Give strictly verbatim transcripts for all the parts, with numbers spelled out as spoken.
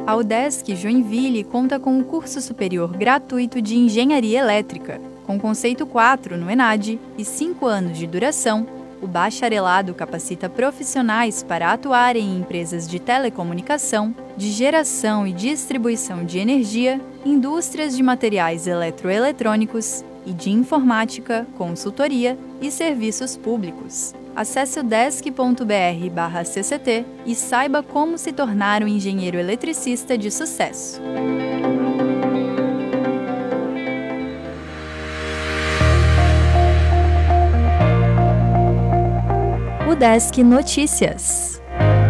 A UDESC Joinville conta com o curso superior gratuito de Engenharia Elétrica, com conceito quatro no ENAD e cinco anos de duração. O bacharelado capacita profissionais para atuarem em empresas de telecomunicação, de geração e distribuição de energia, indústrias de materiais eletroeletrônicos e de informática, consultoria e serviços públicos. Acesse udesc ponto br barra C C T e saiba como se tornar um engenheiro eletricista de sucesso. UDESC Notícias.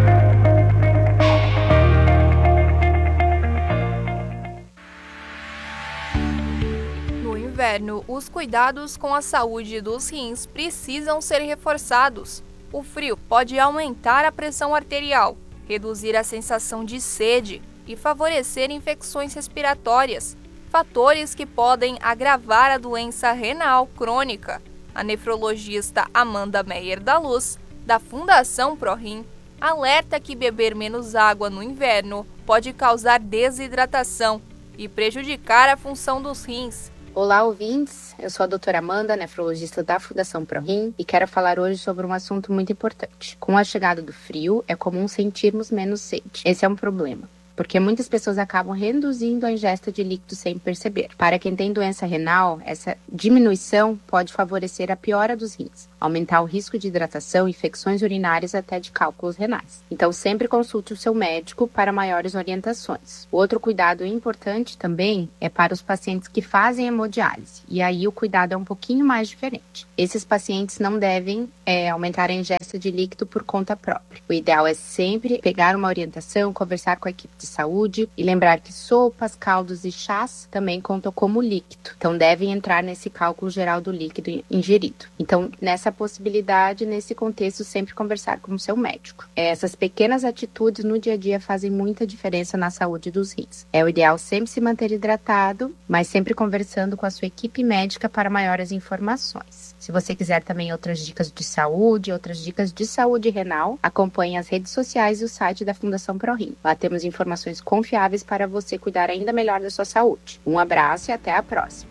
No inverno, os cuidados com a saúde dos rins precisam ser reforçados. O frio pode aumentar a pressão arterial, reduzir a sensação de sede e favorecer infecções respiratórias, fatores que podem agravar a doença renal crônica. A nefrologista Amanda Meyer da Luz, da Fundação ProRim, alerta que beber menos água no inverno pode causar desidratação e prejudicar a função dos rins. Olá, ouvintes! Eu sou a doutora Amanda, nefrologista da Fundação ProRim, e quero falar hoje sobre um assunto muito importante. Com a chegada do frio, é comum sentirmos menos sede. Esse é um problema, porque muitas pessoas acabam reduzindo a ingesta de líquido sem perceber. Para quem tem doença renal, essa diminuição pode favorecer a piora dos rins, aumentar o risco de hidratação, infecções urinárias até de cálculos renais. Então, sempre consulte o seu médico para maiores orientações. O outro cuidado importante também é para os pacientes que fazem hemodiálise, e aí o cuidado é um pouquinho mais diferente. Esses pacientes não devem é, aumentar a ingesta de líquido por conta própria. O ideal é sempre pegar uma orientação, conversar com a equipe de saúde e lembrar que sopas, caldos e chás também contam como líquido. Então, devem entrar nesse cálculo geral do líquido ingerido. Então, nessa possibilidade, nesse contexto, sempre conversar com o seu médico. Essas pequenas atitudes no dia a dia fazem muita diferença na saúde dos rins. É o ideal sempre se manter hidratado, mas sempre conversando com a sua equipe médica para maiores informações. Se você quiser também outras dicas de saúde, outras dicas de saúde renal, acompanhe as redes sociais e o site da Fundação ProRim. Lá temos informações confiáveis para você cuidar ainda melhor da sua saúde. Um abraço e até a próxima!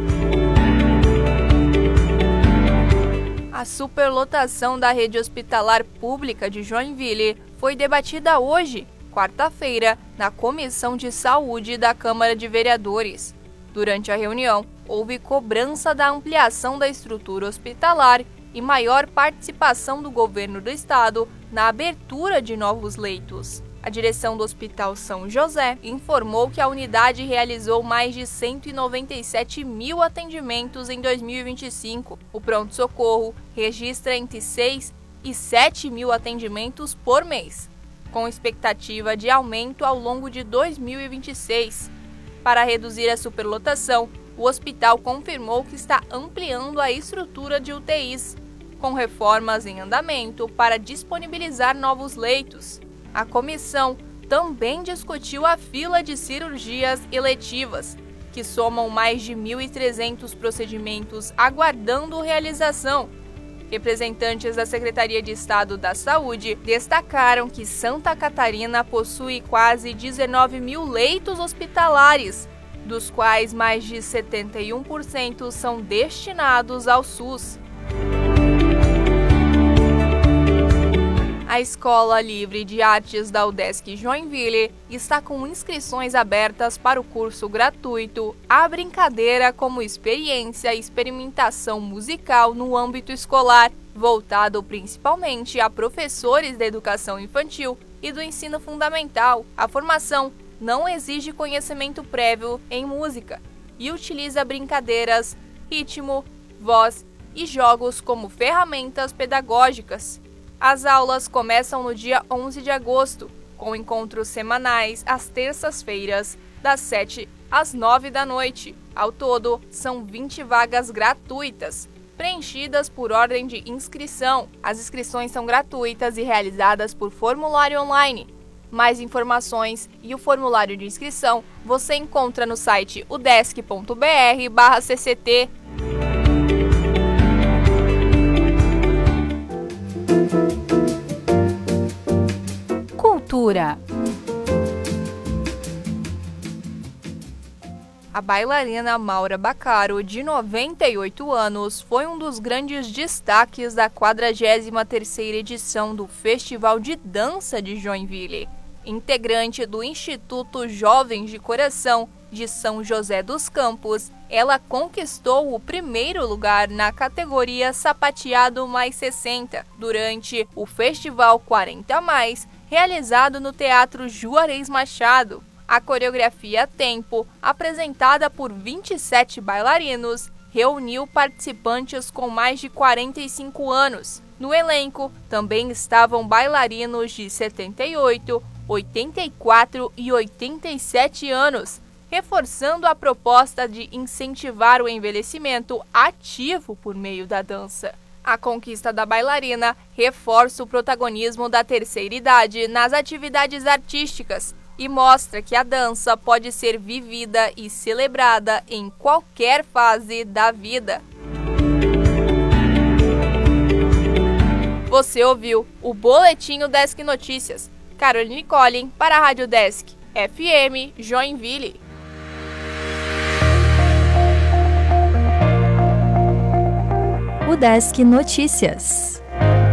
A superlotação da rede hospitalar pública de Joinville foi debatida hoje, quarta-feira, na Comissão de Saúde da Câmara de Vereadores. Durante a reunião, houve cobrança da ampliação da estrutura hospitalar e maior participação do governo do estado na abertura de novos leitos. A direção do Hospital São José informou que a unidade realizou mais de cento e noventa e sete mil atendimentos em dois mil e vinte e cinco. O pronto-socorro registra entre seis e sete mil atendimentos por mês, com expectativa de aumento ao longo de dois mil e vinte e seis. Para reduzir a superlotação, o hospital confirmou que está ampliando a estrutura de U T Is, com reformas em andamento para disponibilizar novos leitos. A comissão também discutiu a fila de cirurgias eletivas, que somam mais de mil e trezentos procedimentos aguardando realização. Representantes da Secretaria de Estado da Saúde destacaram que Santa Catarina possui quase dezenove mil leitos hospitalares, dos quais mais de setenta e um por cento são destinados ao SUS. A Escola Livre de Artes da UDESC Joinville está com inscrições abertas para o curso gratuito A Brincadeira como Experiência e Experimentação Musical no âmbito escolar, voltado principalmente a professores da educação infantil e do ensino fundamental. A formação não exige conhecimento prévio em música e utiliza brincadeiras, ritmo, voz e jogos como ferramentas pedagógicas. As aulas começam no dia onze de agosto, com encontros semanais às terças-feiras, das sete às nove da noite. Ao todo, são vinte vagas gratuitas, preenchidas por ordem de inscrição. As inscrições são gratuitas e realizadas por formulário online. Mais informações e o formulário de inscrição você encontra no site udesc ponto br barra C C T. Cultura. A bailarina Maura Baccaro, de noventa e oito anos, foi um dos grandes destaques da quadragésima terceira edição do Festival de Dança de Joinville. Integrante do Instituto Jovens de Coração de São José dos Campos, ela conquistou o primeiro lugar na categoria Sapateado mais sessenta, durante o Festival quarenta mais, realizado no Teatro Juarez Machado. A coreografia Tempo, apresentada por vinte e sete bailarinos, reuniu participantes com mais de quarenta e cinco anos. No elenco também estavam bailarinos de setenta e oito, oitenta e quatro e oitenta e sete anos, reforçando a proposta de incentivar o envelhecimento ativo por meio da dança. A conquista da bailarina reforça o protagonismo da terceira idade nas atividades artísticas e mostra que a dança pode ser vivida e celebrada em qualquer fase da vida. Você ouviu o Boletim Desk Notícias. Caroline Collin para a Rádio Desk F M Joinville. O Desk Notícias.